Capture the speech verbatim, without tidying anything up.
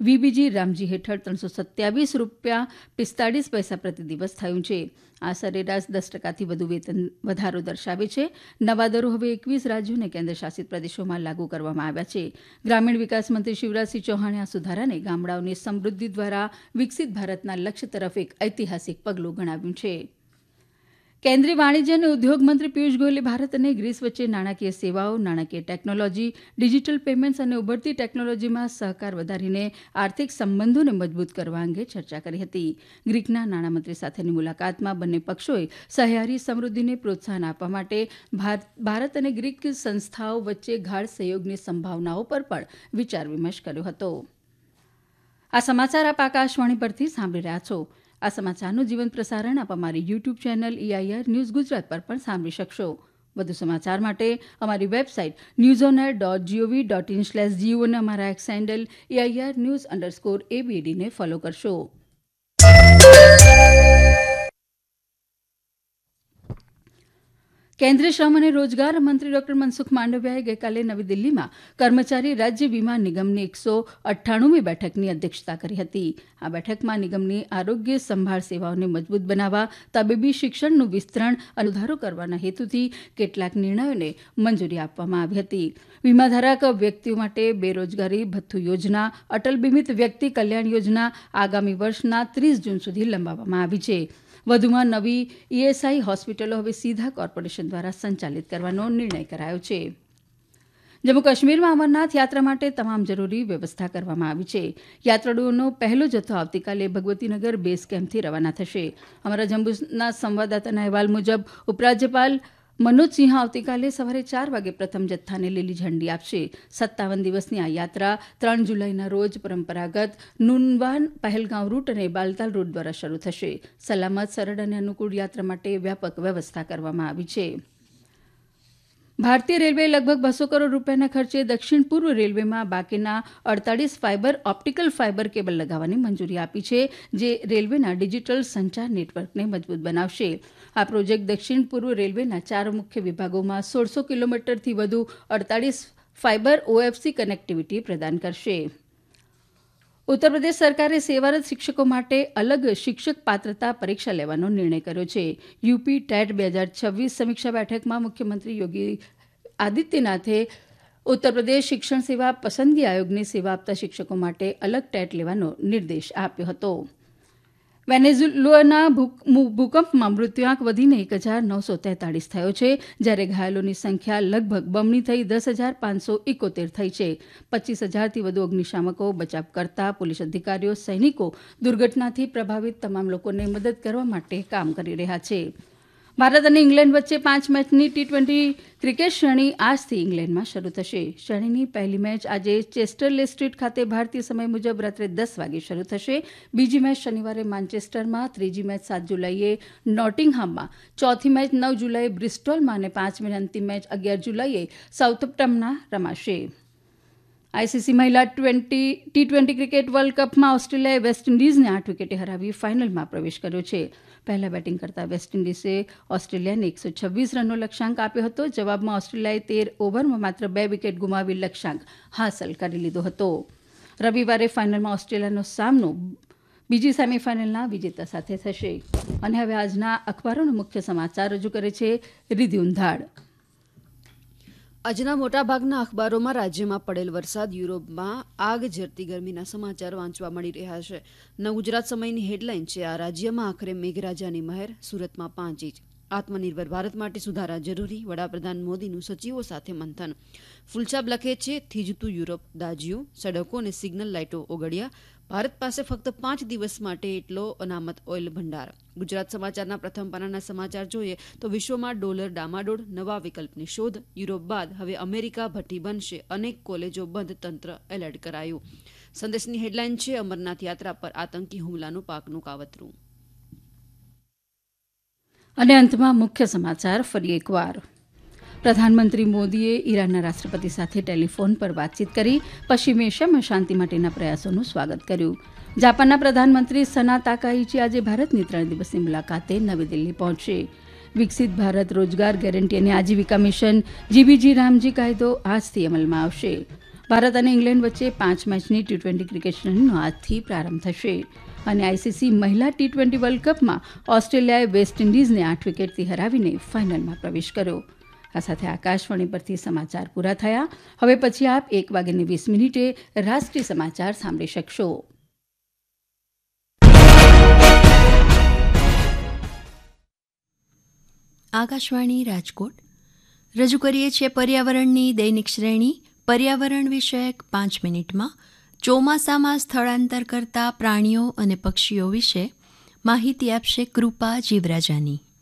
VBG Ramji હેઠળ ત્રણસો સત્યાવીસ રૂપિયા પિસ્તાળીસ પૈસા પ્રતિ દિવસ થયું છે. આ સરેરાશ દસ ટકાથી વધુ વેતન વધારો દર્શાવે છે. નવા દરો હવે એકવીસ રાજ્યો અને કેન્દ્રશાસિત પ્રદેશોમાં લાગુ કરવામાં આવ્યા છે. ગ્રામીણ વિકાસ મંત્રી શિવરાજસિંહ ચૌહાણે આ સુધારાને ગામડાઓની સમૃદ્ધિ દ્વારા વિકસિત ભારતના લક્ષ્ય તરફ એક ઐતિહાસિક પગલું ગણાવ્યું છે. કેન્દ્રીય વાણિજ્ય અને ઉદ્યોગ મંત્રી પિયુષ ગોયલે ભારત અને ગ્રીસ વચ્ચે નાણાકીય સેવાઓ, નાણાકીય ટેકનોલોજી, ડિજીટલ પેમેન્ટ્સ અને ઉભરતી ટેકનોલોજીમાં સહકાર વધારીને આર્થિક સંબંધોને મજબૂત કરવા અંગે ચર્ચા કરી હતી. ગ્રીકના નાણામંત્રી સાથેની મુલાકાતમાં બંને પક્ષોએ સહિયારી સમૃદ્ધિને પ્રોત્સાહન આપવા માટે ભારત અને ગ્રીક સંસ્થાઓ વચ્ચે ગાઢ સહયોગની સંભાવનાઓ પર પણ વિચાર વિમર્શ કર્યો હતો. આ સમાચાર આપ આકાશવાણી પરથી સાંભળી રહ્યા છો. આ સમાચારનું જીવંત પ્રસારણ આપ અમારી YouTube channel AIR news Gujarat પર પણ સાંભળી શકશો. વધુ સમાચાર માટે અમારી website news on air dot GOV dot in slash Jio અને અમારા x handle AIR news underscore એબીડીને follow કરશો. કેન્દ્રીય શ્રમ અને રોજગાર મંત્રી ડોક્ટર મનસુખ માંડવિયાએ ગઈકાલે નવી દિલ્હીમાં કર્મચારી રાજ્ય વીમા નિગમની એકસો અઠ્ઠાણુંમી બેઠકની અધ્યક્ષતા કરી હતી. આ બેઠકમાં નિગમની આરોગ્ય સંભાળ સેવાઓને મજબૂત બનાવવા, તબીબી શિક્ષણનું વિસ્તરણ અને સુધારો કરવાના હેતુથી કેટલાક નિર્ણયોને મંજૂરી આપવામાં આવી હતી. વીમાધારક વ્યક્તિઓ માટે બેરોજગારી ભથ્થુ યોજના, અટલ બીમિત વ્યક્તિ કલ્યાણ યોજના આગામી વર્ષના ત્રીસ જૂન સુધી લંબાવવામાં આવી છે. વધુમાં નવી ઈએસઆઈ હોસ્પિટલો હવે સીધા કોર્પોરેશન દ્વારા સંચાલિત કરવાનો નિર્ણય કરાયો છે. જમ્મુ કાશ્મીરમાં અમરનાથ યાત્રા માટે તમામ જરૂરી વ્યવસ્થા કરવામાં આવી છે. યાત્રાળુઓનો પહેલો જથ્થો આવતીકાલે ભગવતીનગર બેઝ કેમ્પથી રવાના થશે. અમારા જમ્મુના સંવાદદાતાના અહેવાલ મુજબ ઉપરાજ્યપાલ મનોજ સિંહ આવતીકાલે સવારે ચાર વાગે પ્રથમ જથ્થાને લીલી ઝંડી આપશે. સત્તાવન દિવસની આ યાત્રા ત્રણ જુલાઈના રોજ પરંપરાગત નુનવાન પહેલગાંવ રૂટ અને બાલતાલ રૂટ દ્વારા શરૂ થશે. સલામત, સરળ અને અનુકૂળ યાત્રા માટે વ્યાપક વ્યવસ્થા કરવામાં આવી છે. ભારતીય રેલવેએ લગભગ બસો કરોડ રૂપિયાના ખર્ચે દક્ષિણ પૂર્વ રેલવેમાં બાકીના અડતાલીસ ફાઇબર ઓપ્ટિકલ ફાઇબર કેબલ લગાવવાની મંજૂરી આપી છે, જે રેલવેના ડિજીટલ સંચાર નેટવર્કને મજબૂત બનાવશે. આ પ્રોજેક્ટ દક્ષિણ પૂર્વ રેલવેના ચાર મુખ્ય વિભાગોમાં સોળસો કિલોમીટરથી વધુ અડતાલીસ ફાઇબર ઓએફસી કનેક્ટિવિટી પ્રદાન કરશે. ઉત્તરપ્રદેશ સરકારે સેવારત શિક્ષકો માટે અલગ શિક્ષક પાત્રતા પરીક્ષા લેવાનો નિર્ણય કર્યો છે. યુપી ટેટ બે હજાર છવ્વીસ સમીક્ષા બેઠકમાં મુખ્યમંત્રી યોગી આદિત્યનાથે ઉત્તરપ્રદેશ શિક્ષણ સેવા પસંદગી આયોગને સેવા આપતા શિક્ષકો માટે અલગ ટેટ લેવાનો નિર્દેશ આપ્યો હતો. વેનેઝુએલાના ભૂકંપમાં મૃત્યુઆંક વધીને એક હજાર નવસો તેતાળીસ થયો છે, જ્યારે ઘાયલોની સંખ્યા લગભગ બમણી થઈ દસ હજાર પાંચસો ઇકોતેર થઈ છે. પચીસ હજારથી વધુ અગ્નિશામકો, બચાવકર્તા, પોલીસ અધિકારીઓ, સૈનિકો દુર્ઘટનાથી પ્રભાવિત તમામ લોકોને મદદ કરવા માટે કામ કરી રહ્યા છે. ભારત અને ઇંગ્લેન્ડ વચ્ચે પાંચ મેચની ટી ટ્વેન્ટી ક્રિકેટ શ્રેણી આજથી ઇંગ્લેન્ડમાં શરૂ થશે. શ્રેણીની પહેલી મેચ આજે ચેસ્ટરલે સ્ટ્રીટ ખાતે ભારતીય સમય મુજબ રાત્રે દસ વાગે શરૂ થશે. બીજી મેચ શનિવારે માન્ચેસ્ટરમાં, ત્રીજી મેચ સાત જુલાઈએ નોટિંગહામમાં, ચોથી મેચ નવ જુલાઈએ બ્રિસ્ટોલમાં અને પાંચમી અંતિમ મેચ અગિયાર જુલાઈએ સાઉથમ્પ્ટનમાં રમાશે. આઈસીસી મહિલા twenty T twenty cricket world કપમાં ઓસ્ટ્રેલિયાએ વેસ્ટ ઇન્ડિઝને આઠ વિકેટે હરાવી ફાઇનલમાં પ્રવેશ કર્યો છે. પહેલા બેટિંગ કરતા વેસ્ટ ઇન્ડિઝે ઓસ્ટ્રેલિયાને એકસો છવ્વીસ રનનો લક્ષ્યાંક આપ્યો હતો. જવાબમાં ઓસ્ટ્રેલિયાએ તેર ઓવરમાં માત્ર બે વિકેટ ગુમાવી લક્ષ્યાંક હાંસલ કરી લીધો હતો. રવિવારે ફાઇનલમાં ઓસ્ટ્રેલિયાનો સામનો બીજી સેમીફાઇનલના વિજેતા સાથે થશે. અને હવે આજના અખબારોના મુખ્ય સમાચાર રજૂ કરે છે રિધિ ઉંધાડ. આજના મોટાભાગના અખબારોમાં રાજ્યમાં પડેલ વરસાદ, યુરોપમાં આગ ઝરતી ગરમીના સમાચાર વાંચવા મળી રહ્યા છે. નવ ગુજરાત સમયની હેડલાઇન છે, આ રાજ્યમાં આખરે મેઘરાજાની મહેર, સુરતમાં પાંચ ઇંચ. આત્મનિર્ભર ભારત માટે સુધારા જરૂરી, વડાપ્રધાન મોદીનું સચિવો સાથે મંથન. ફૂલછાપ લખે છે, થીજતું યુરોપ દાજ્યું, સડકો અને સિગ્નલ લાઇટો ઓગળ્યા. ભારત પાસે ફક્ત પાંચ દિવસ માટે એટલો અનામત ઓઇલ ભંડાર. ગુજરાત સમાચારના પ્રથમ પાનાના સમાચાર જોઈએ તો વિશ્વમાં ડોલર ડામાડોળ, નવા વિકલ્પની શોધ. યુરોપ બાદ હવે અમેરિકા ભઠ્ઠી બનશે, અનેક કોલેજો બંધ, તંત્ર એલર્ટ કરાયું. સંદેશની હેડલાઇન છે, અમરનાથ યાત્રા પર આતંકી હુમલાનું પાકનું કાવતરું. અને અંતમાં મુખ્ય સમાચાર ફરી એકવાર. પ્રધાનમંત્રી મોદીએ ઈરાનના રાષ્ટ્રપતિ સાથે ટેલિફોન પર વાતચીત કરી પશ્ચિમ એશિયામાં શાંતિ માટેના પ્રયાસોનું સ્વાગત કર્યું. જાપાનના પ્રધાનમંત્રી સના તાકાઇચી આજે ભારતની ત્રણ દિવસની મુલાકાતે નવી દિલ્હી પહોંચશે. વિકસિત ભારત રોજગાર ગેરંટી અને આજીવિકા મિશન જીબીજી રામજી કાયદો આજથી અમલમાં આવશે. ભારત અને ઇંગ્લેન્ડ વચ્ચે પાંચ મેચની ટી ટ્વેન્ટી ક્રિકેટ શ્રેણીનો આજથી પ્રારંભ થશે. અને આઈસીસી મહિલા ટી ટ્વેન્ટી વર્લ્ડ કપમાં ઓસ્ટ્રેલિયાએ વેસ્ટ ઇન્ડિઝને આઠ વિકેટથી હરાવીને ફાઇનલમાં પ્રવેશ કર્યો. આ સાથે આકાશવાણી પરથી સમાચાર પૂરા થયા. હવે પછી આપ એક વાગ્યાની વીસ મિનિટે રાષ્ટ્રીય સમાચાર સાંભળી શકશો. આકાશવાણી રાજકોટ રજૂ કરીએ છીએ પર્યાવરણની દૈનિક શ્રેણી પર્યાવરણ વિષયક પાંચ મિનિટમાં ચોમાસામાં સ્થળાંતર કરતા પ્રાણીઓ અને પક્ષીઓ વિશે માહિતી આપશે કૃપા જીવરાજાની.